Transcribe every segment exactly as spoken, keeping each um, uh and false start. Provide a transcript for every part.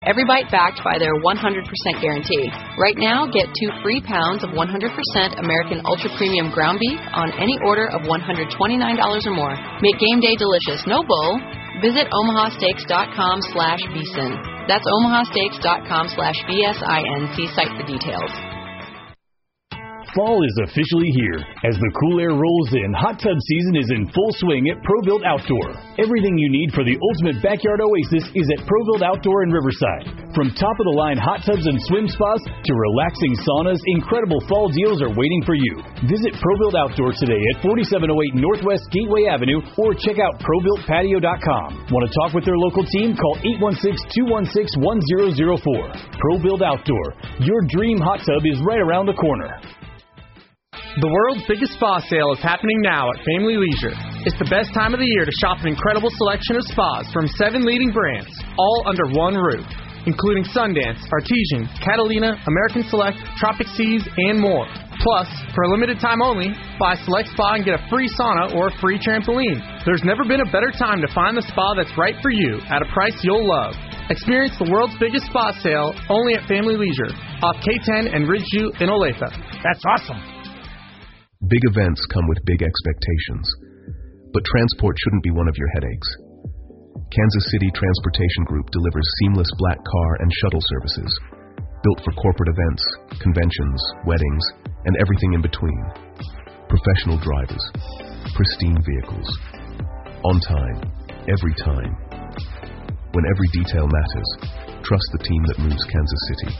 Every bite backed by their one hundred percent guarantee. Right now, get two free pounds of one hundred percent American Ultra Premium ground beef on any order of one hundred twenty-nine dollars or more. Make game day delicious, no bull. Visit omaha steaks dot com slash bison. That's omaha steaks dot com slash B S I N. See site for details. Fall is officially here. As the cool air rolls in, hot tub season is in full swing at ProBuild Outdoor. Everything you need for the ultimate backyard oasis is at ProBuild Outdoor in Riverside. From top-of-the-line hot tubs and swim spas to relaxing saunas, incredible fall deals are waiting for you. Visit ProBuild Outdoor today at forty-seven oh eight Northwest Gateway Avenue or check out pro built patio dot com. Want to talk with their local team? Call eight one six, two one six, one zero zero four. ProBuild Outdoor. Your dream hot tub is right around the corner. The world's biggest spa sale is happening now at Family Leisure. It's the best time of the year to shop an incredible selection of spas from seven leading brands, all under one roof, including Sundance, Artesian, Catalina, American Select, Tropic Seas, and more. Plus, for a limited time only, buy Select Spa and get a free sauna or a free trampoline. There's never been a better time to find the spa that's right for you at a price you'll love. Experience the world's biggest spa sale only at Family Leisure, off K ten and Ridgeview in Olathe. That's awesome. Big events come with big expectations, but transport shouldn't be one of your headaches. Kansas City Transportation Group delivers seamless black car and shuttle services, built for corporate events, conventions, weddings, and everything in between. Professional drivers, pristine vehicles, on time, every time. When every detail matters, trust the team that moves Kansas City.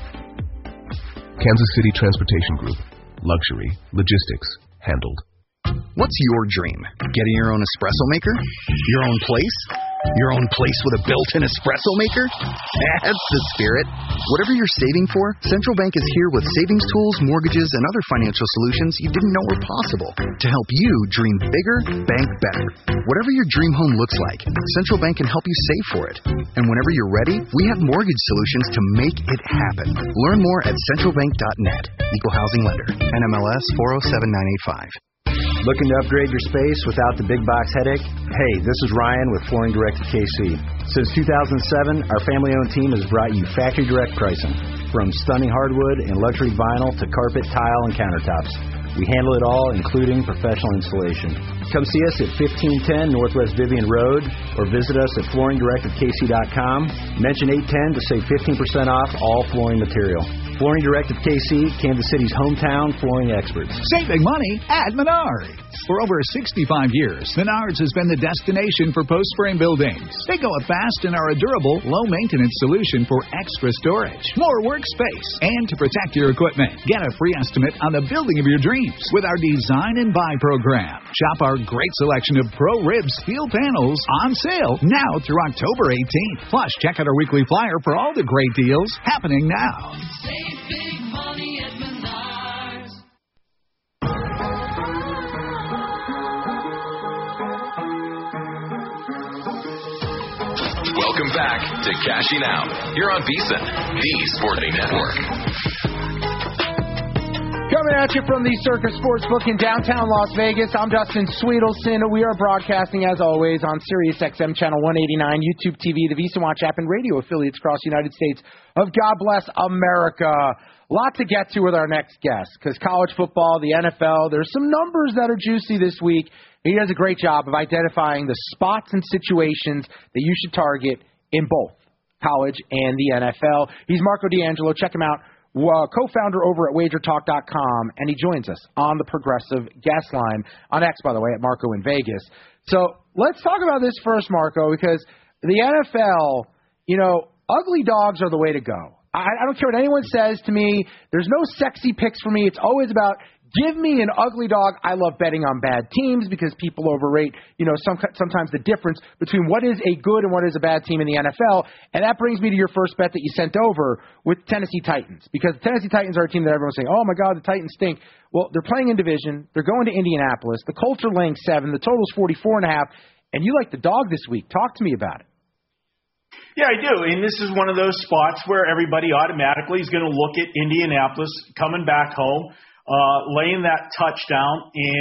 Kansas City Transportation Group. Luxury, logistics, handled. What's your dream? Getting your own espresso maker? Your own place? Your own place with a built-in espresso maker? That's the spirit. Whatever you're saving for, Central Bank is here with savings tools, mortgages, and other financial solutions you didn't know were possible to help you dream bigger, bank better. Whatever your dream home looks like, Central Bank can help you save for it. And whenever you're ready, we have mortgage solutions to make it happen. Learn more at central bank dot net. Equal housing lender. N M L S four oh seven nine eight five. Looking to upgrade your space without the big box headache? Hey, this is Ryan with Flooring Direct of K C. Since two thousand seven, our family-owned team has brought you factory direct pricing. From stunning hardwood and luxury vinyl to carpet, tile, and countertops. We handle it all, including professional installation. Come see us at fifteen ten Northwest Vivian Road or visit us at flooring direct of K C dot com. Mention eight ten to save fifteen percent off all flooring material. Flooring Direct of K C, Kansas City's hometown flooring experts. Saving money at Menards. For over sixty-five years, Menards has been the destination for post-frame buildings. They go up fast and are a durable, low-maintenance solution for extra storage, more workspace, and to protect your equipment. Get a free estimate on the building of your dreams with our Design and Buy program. Shop our great selection of Pro Rib steel panels on sale now through October eighteenth. Plus, check out our weekly flyer for all the great deals happening now. Big money at Menards. Welcome back to Cashing Out. You're on VEASAN, the Sporting Network. Coming at you from the Circus Sportsbook in downtown Las Vegas, I'm Dustin Sweetelson. We are broadcasting, as always, on Sirius X M Channel one eighty-nine, YouTube T V, the VEASAN Watch app, and radio affiliates across the United States of God Bless America. A lot to get to with our next guest, because college football, the N F L, there's some numbers that are juicy this week. He does a great job of identifying the spots and situations that you should target in both college and the N F L. He's Marco D'Angelo. Check him out. Uh, co-founder over at wager talk dot com, and he joins us on the Progressive Guest Line on X, by the way, at Marco in Vegas. So let's talk about this first, Marco, because the N F L, you know, ugly dogs are the way to go. I, I don't care what anyone says to me. There's no sexy picks for me. It's always about give me an ugly dog. I love betting on bad teams because people overrate, you know, some, sometimes the difference between what is a good and what is a bad team in the N F L. And that brings me to your first bet that you sent over with Tennessee Titans, because the Tennessee Titans are a team that everyone's saying, oh, my God, the Titans stink. Well, they're playing in division. They're going to Indianapolis. The Colts are laying seven. The total's forty-four and a half. And you like the dog this week. Talk to me about it. Yeah, I do. And this is one of those spots where everybody automatically is going to look at Indianapolis coming back home, uh, laying that touchdown. And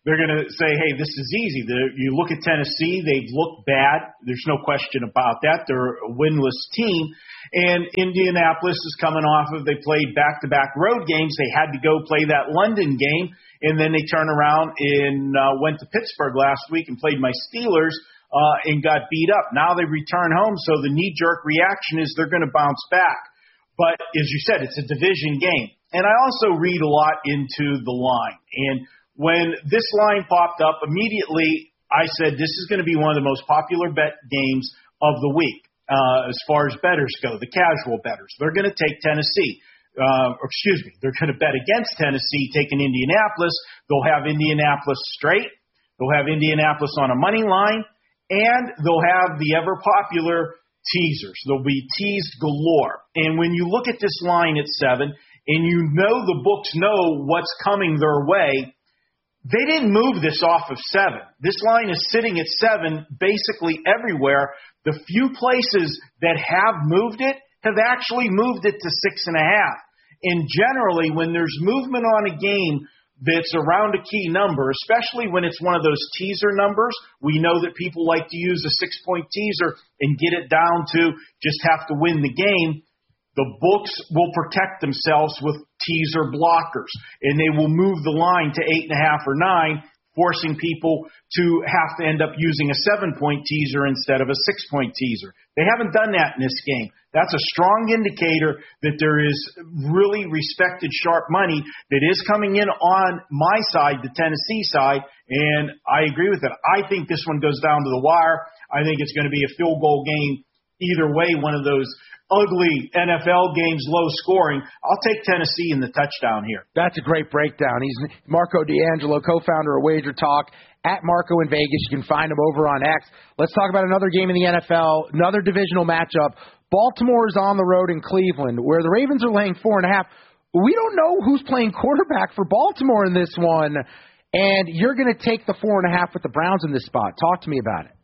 they're going to say, hey, this is easy. The, you look at Tennessee, they've looked bad. There's no question about that. They're a winless team. And Indianapolis is coming off of, they played back-to-back road games. They had to go play that London game, and then they turn around and uh, went to Pittsburgh last week and played my Steelers uh, and got beat up. Now they return home, so the knee-jerk reaction is they're going to bounce back. But as you said, it's a division game. And I also read a lot into the line. And when this line popped up, immediately I said this is going to be one of the most popular bet games of the week. Uh, as far as bettors go, the casual bettors, they're going to take Tennessee. Uh, or excuse me, they're going to bet against Tennessee, taking Indianapolis. They'll have Indianapolis straight. They'll have Indianapolis on a money line, and they'll have the ever popular teasers. They'll be teased galore. And when you look at this line at seven, and you know the books know what's coming their way, they didn't move this off of seven. This line is sitting at seven basically everywhere. The few places that have moved it have actually moved it to six and a half. And generally, when there's movement on a game that's around a key number, especially when it's one of those teaser numbers, we know that people like to use a six-point teaser and get it down to just have to win the game. The books will protect themselves with teaser blockers, and they will move the line to eight and a half or nine, forcing people to have to end up using a seven-point teaser instead of a six-point teaser. They haven't done that in this game. That's a strong indicator that there is really respected sharp money that is coming in on my side, the Tennessee side, and I agree with it. I think this one goes down to the wire. I think it's going to be a field goal game either way, one of those ugly N F L games, low scoring. I'll take Tennessee in the touchdown here. That's a great breakdown. He's Marco D'Angelo, co-founder of Wager Talk. At Marco in Vegas. You can find him over on X. Let's talk about another game in the N F L, another divisional matchup. Baltimore is on the road in Cleveland, where the Ravens are laying four and a half. We don't know who's playing quarterback for Baltimore in this one, and you're going to take the four and a half with the Browns in this spot. Talk to me about it.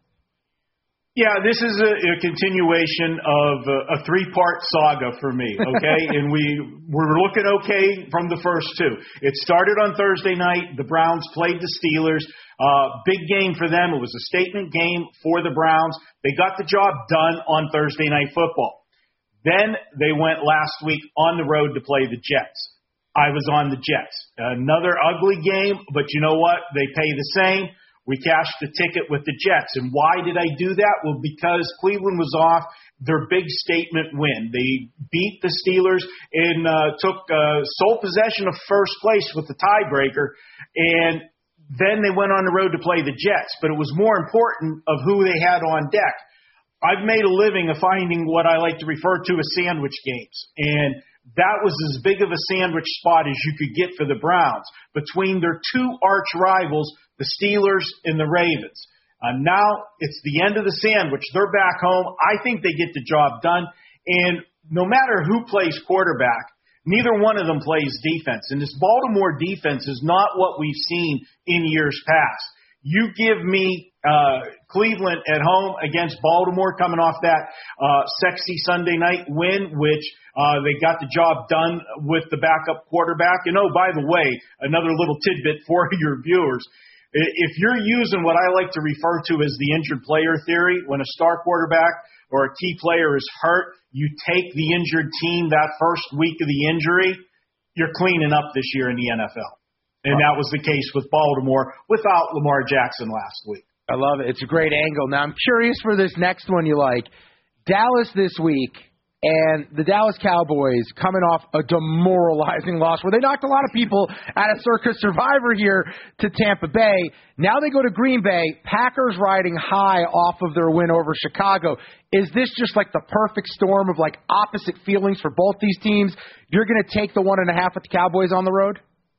Yeah, this is a, a continuation of a, a three-part saga for me, okay? And we were looking okay from the first two. It started on Thursday night. The Browns played the Steelers. Uh, big game for them. It was a statement game for the Browns. They got the job done on Thursday Night Football. Then they went last week on the road to play the Jets. I was on the Jets. Another ugly game, but you know what? They pay the same. We cashed the ticket with the Jets. And why did I do that? Well, because Cleveland was off their big statement win. They beat the Steelers and uh, took uh, sole possession of first place with the tiebreaker. And then they went on the road to play the Jets. But it was more important of who they had on deck. I've made a living of finding what I like to refer to as sandwich games. And that was as big of a sandwich spot as you could get for the Browns between their two arch rivals, the Steelers and the Ravens. Uh, now it's the end of the sandwich. They're back home. I think they get the job done. And no matter who plays quarterback, neither one of them plays defense. And this Baltimore defense is not what we've seen in years past. You give me uh, Cleveland at home against Baltimore coming off that uh, sexy Sunday night win, which uh, they got the job done with the backup quarterback. And, oh, by the way, another little tidbit for your viewers. If you're using what I like to refer to as the injured player theory, when a star quarterback or a key player is hurt, you take the injured team that first week of the injury, you're cleaning up this year in the N F L. And that was the case with Baltimore without Lamar Jackson last week. I love it. It's a great angle. Now, I'm curious for this next one you like. Dallas this week, and the Dallas Cowboys coming off a demoralizing loss where they knocked a lot of people out of Circus Survivor here to Tampa Bay. Now they go to Green Bay. Packers riding high off of their win over Chicago. Is this just like the perfect storm of like opposite feelings for both these teams? You're going to take the one and a half with the Cowboys on the road?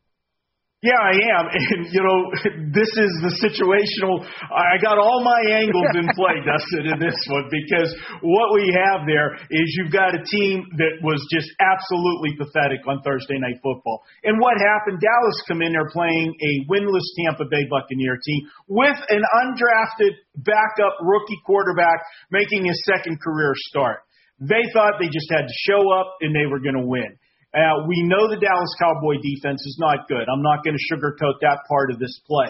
Yeah, I am. And, you know, this is the situational. I got all my angles in play, Dustin, in this one, because what we have there is you've got a team that was just absolutely pathetic on Thursday Night Football. And what happened? Dallas come in there playing a winless Tampa Bay Buccaneer team with an undrafted backup rookie quarterback making his second career start. They thought they just had to show up and they were going to win. Uh, we know the Dallas Cowboy defense is not good. I'm not going to sugarcoat that part of this play.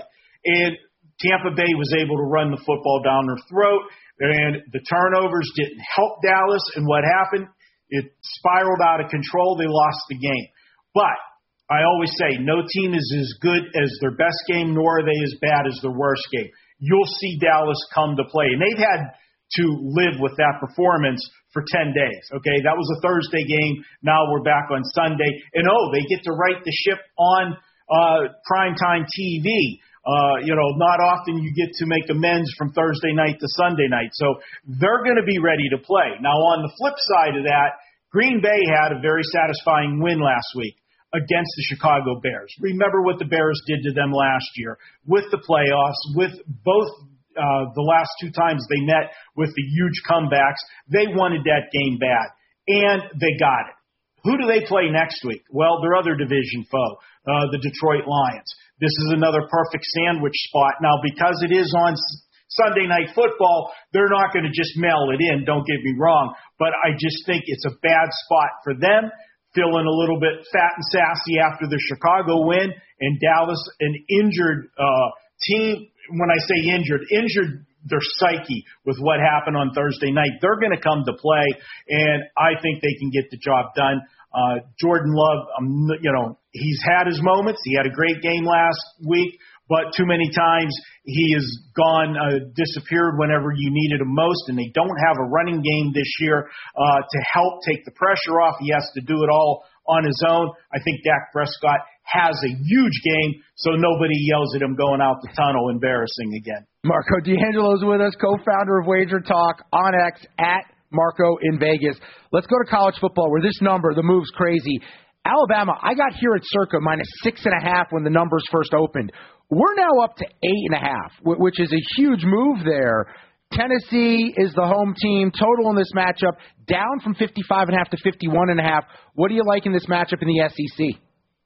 and Tampa Bay was able to run the football down their throat, and the turnovers didn't help Dallas, and what happened? It spiraled out of control. They lost the game. But I always say no team is as good as their best game, nor are they as bad as their worst game. You'll see Dallas come to play, and they've had to live with that performance for ten days. Okay, that was a Thursday game. Now we're back on Sunday, and oh, they get to right the ship on uh, primetime T V. Uh, you know, not often you get to make amends from Thursday night to Sunday night. So they're going to be ready to play. Now, on the flip side of that, Green Bay had a very satisfying win last week against the Chicago Bears. Remember what the Bears did to them last year with the playoffs, with both uh, the last two times they met with the huge comebacks. They wanted that game bad, and they got it. Who do they play next week? Well, their other division foe, uh, the Detroit Lions. This is another perfect sandwich spot. Now, because it is on Sunday Night Football, they're not going to just mail it in, don't get me wrong. But I just think it's a bad spot for them, feeling a little bit fat and sassy after the Chicago win, and Dallas, an injured uh, team. When I say injured, injured their psyche with what happened on Thursday night. They're going to come to play, and I think they can get the job done. Uh, Jordan Love, um, you know, he's had his moments. He had a great game last week, but too many times he has gone, uh, disappeared whenever you needed him most, and they don't have a running game this year uh, to help take the pressure off. He has to do it all on his own. I think Dak Prescott has a huge game, so nobody yells at him going out the tunnel embarrassing again. Marco D'Angelo's with us, co-founder of Wager Talk on X at Marco in Vegas. Let's go to college football where this number, the move's crazy. Alabama, I got here at circa minus six and a half when the numbers first opened. We're now up to eight and a half, which is a huge move there. Tennessee is the home team. Total in this matchup down from fifty-five and a half to fifty-one and a half. What do you like in this matchup in the S E C?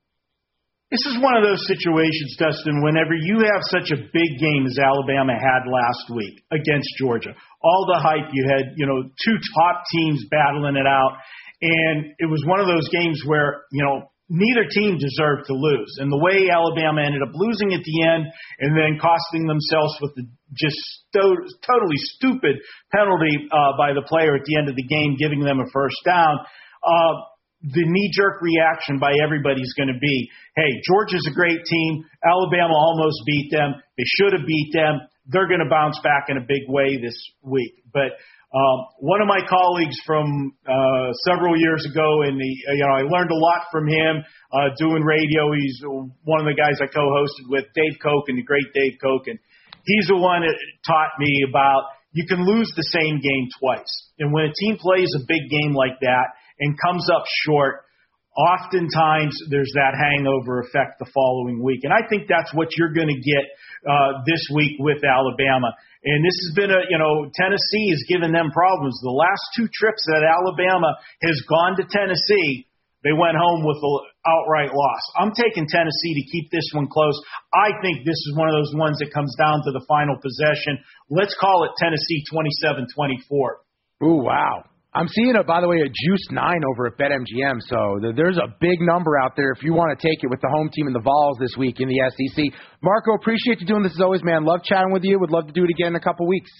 This is one of those situations, Dustin, whenever you have such a big game as Alabama had last week against Georgia. All the hype, you had, you know, two top teams battling it out, and it was one of those games where, you know, neither team deserved to lose. And the way Alabama ended up losing at the end and then costing themselves with the just sto- totally stupid penalty uh, by the player at the end of the game, giving them a first down, uh, the knee-jerk reaction by everybody is going to be, hey, Georgia's a great team. Alabama almost beat them. They should have beat them. They're going to bounce back in a big way this week. But um, one of my colleagues from uh, several years ago, in the you know, I learned a lot from him uh, doing radio. He's one of the guys I co-hosted with, Dave Koken, the great Dave Koken. He's the one that taught me about you can lose the same game twice. And when a team plays a big game like that and comes up short, oftentimes there's that hangover effect the following week. And I think that's what you're going to get uh, this week with Alabama. And this has been a, you know, Tennessee has given them problems. The last two trips that Alabama has gone to Tennessee, they went home with an outright loss. I'm taking Tennessee to keep this one close. I think this is one of those ones that comes down to the final possession. Let's call it Tennessee twenty-seven twenty-four. Ooh, wow. I'm seeing, a, by the way, a juice nine over at BetMGM, so there's a big number out there if you want to take it with the home team and the Vols this week in the S E C. Marco, appreciate you doing this as always, man. Love chatting with you. Would love to do it again in a couple weeks.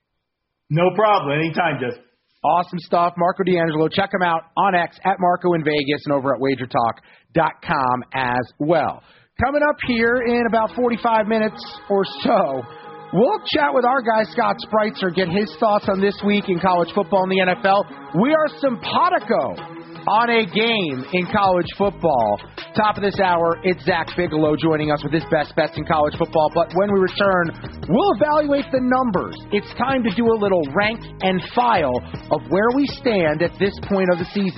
No problem. Anytime, Jeff. Awesome stuff. Marco D'Angelo. Check him out on X at Marco in Vegas and over at wager talk dot com as well. Coming up here in about forty-five minutes or so, we'll chat with our guy, Scott Spreitzer, get his thoughts on this week in college football and the N F L. We are simpatico on a game in college football. Top of this hour, it's Zach Bigelow joining us with his best bets in college football. But when we return, we'll evaluate the numbers. It's time to do a little rank and file of where we stand at this point of the season.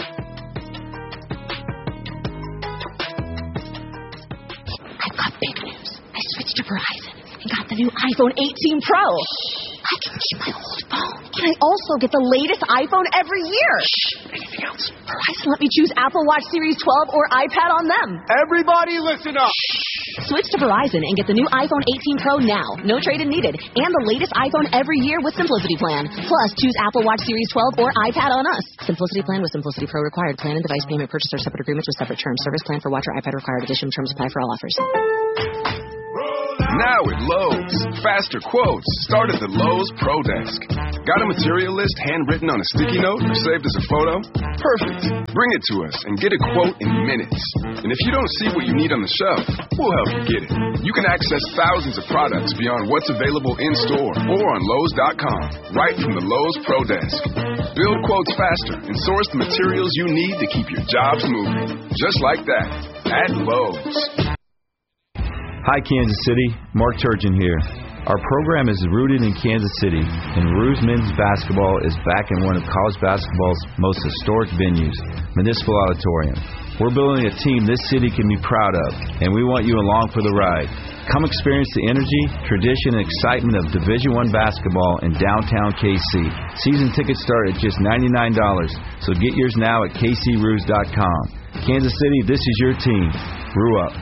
I've got big news. I switched to Verizon and got the new iPhone eighteen Pro. I can keep my old phone. Can I also get the latest iPhone every year? Shh. Anything else? Verizon let me choose Apple Watch Series twelve or iPad on them. Everybody listen up. Shh. Switch to Verizon and get the new iPhone eighteen Pro now. No trade-in needed. And the latest iPhone every year with Simplicity Plan. Plus, choose Apple Watch Series twelve or iPad on us. Simplicity Plan with Simplicity Pro required. Plan and device payment purchase or separate agreements with separate terms. Service plan for watch or iPad required. Additional terms apply for all offers. Now at Lowe's. Faster quotes start at the Lowe's Pro Desk. Got a material list handwritten on a sticky note or saved as a photo? Perfect. Bring it to us and get a quote in minutes. And if you don't see what you need on the shelf, we'll help you get it. You can access thousands of products beyond what's available in store or on Lowe's dot com, right from the Lowe's Pro Desk. Build quotes faster and source the materials you need to keep your jobs moving. Just like that, at Lowe's. Hi, Kansas City. Mark Turgeon here. Our program is rooted in Kansas City, and Ruse Men's Basketball is back in one of college basketball's most historic venues, Municipal Auditorium. We're building a team this city can be proud of, and we want you along for the ride. Come experience the energy, tradition, and excitement of Division I basketball in downtown K C. Season tickets start at just ninety-nine dollars, so get yours now at K C Ruse dot com. Kansas City, this is your team. Brew up.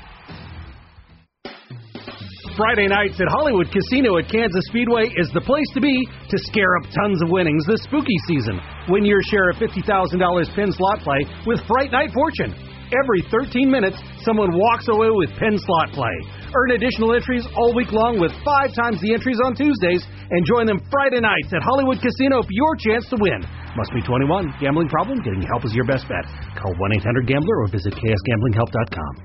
Friday nights at Hollywood Casino at Kansas Speedway is the place to be to scare up tons of winnings this spooky season. Win your share of fifty thousand dollars pin slot play with Fright Night Fortune. Every thirteen minutes, someone walks away with pin slot play. Earn additional entries all week long with five times the entries on Tuesdays and join them Friday nights at Hollywood Casino for your chance to win. Must be twenty-one. Gambling problem? Getting help is your best bet. Call one eight hundred gambler or visit k s gambling help dot com.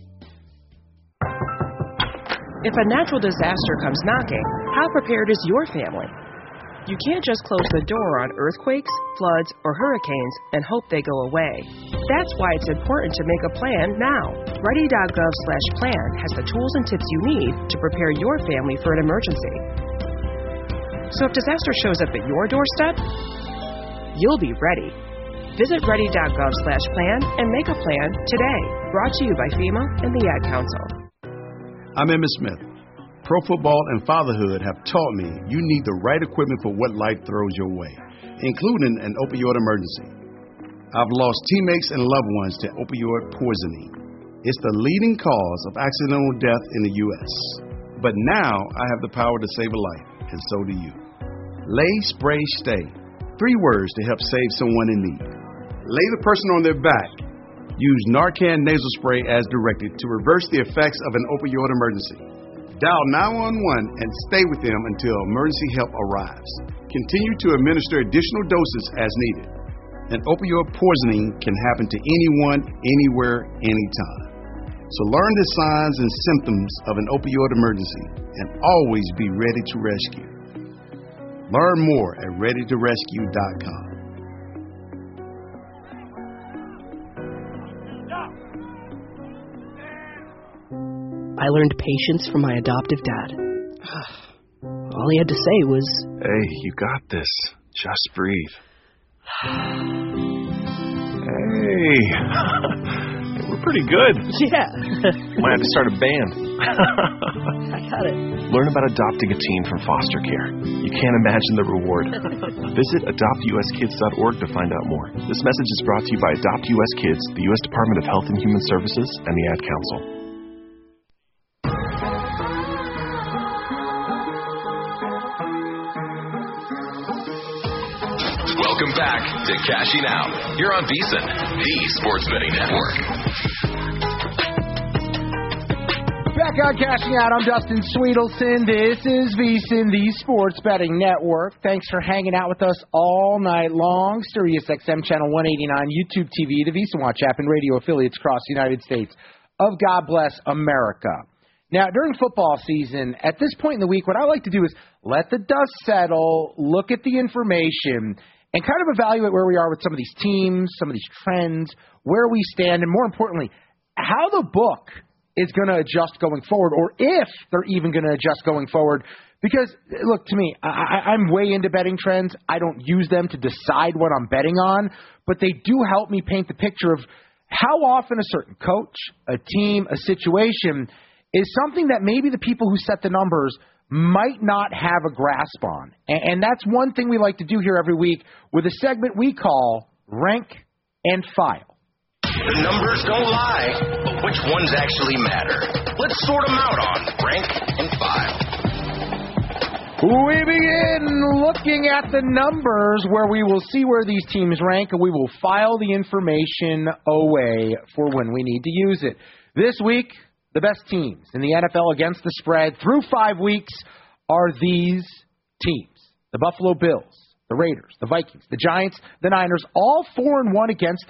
If a natural disaster comes knocking, how prepared is your family? You can't just close the door on earthquakes, floods, or hurricanes and hope they go away. That's why it's important to make a plan now. Ready dot gov slash plan has the tools and tips you need to prepare your family for an emergency. So if disaster shows up at your doorstep, you'll be ready. Visit ready dot gov slash plan and make a plan today. Brought to you by FEMA and the Ad Council. I'm Emmitt Smith. Pro football and fatherhood have taught me you need the right equipment for what life throws your way, including an opioid emergency. I've lost teammates and loved ones to opioid poisoning. It's the leading cause of accidental death in the U S But now I have the power to save a life, and so do you. Lay, spray, stay. Three words to help save someone in need. Lay the person on their back. Use Narcan nasal spray as directed to reverse the effects of an opioid emergency. Dial nine one one and stay with them until emergency help arrives. Continue to administer additional doses as needed. An opioid poisoning can happen to anyone, anywhere, anytime. So learn the signs and symptoms of an opioid emergency and always be ready to rescue. Learn more at ready to rescue dot com. I learned patience from my adoptive dad. All he had to say was, "Hey, you got this. Just breathe." Hey, we're pretty good. Yeah. Might have to start a band. I got it. Learn about adopting a teen from foster care. You can't imagine the reward. Visit adopt u s kids dot org to find out more. This message is brought to you by Adopt U S Kids, the U S Department of Health and Human Services, and the Ad Council. Welcome back to Cashing Out. You're on VEASAN, the Sports Betting Network. Back on Cashing Out, I'm Dustin Sweetelson. This is VEASAN, the Sports Betting Network. Thanks for hanging out with us all night long. Sirius X M Channel one eighty-nine, YouTube T V, the VEASAN Watch app, and radio affiliates across the United States of God Bless America. Now, during football season, at this point in the week, what I like to do is let the dust settle, look at the information, and kind of evaluate where we are with some of these teams, some of these trends, where we stand, and more importantly, how the book is going to adjust going forward, or if they're even going to adjust going forward. Because, look, to me, I, I'm way into betting trends. I don't use them to decide what I'm betting on, but they do help me paint the picture of how often a certain coach, a team, a situation is something that maybe the people who set the numbers might not have a grasp on. And, and that's one thing we like to do here every week with a segment we call Rank and File. The numbers don't lie, but which ones actually matter? Let's sort them out on Rank and File. We begin looking at the numbers where we will see where these teams rank, and we will file the information away for when we need to use it. This week, the best teams in the N F L against the spread through five weeks are these teams. The Buffalo Bills, the Raiders, the Vikings, the Giants, the Niners, all four and one against